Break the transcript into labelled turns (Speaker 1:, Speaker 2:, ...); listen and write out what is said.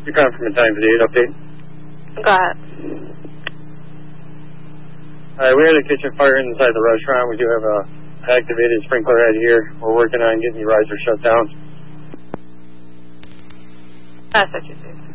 Speaker 1: You're calling from a time for the 8 update.
Speaker 2: Go ahead.
Speaker 1: Alright, we had a kitchen fire inside the restaurant. We do have a activated sprinkler head here. We're working on getting the riser shut down.
Speaker 2: Massachusetts.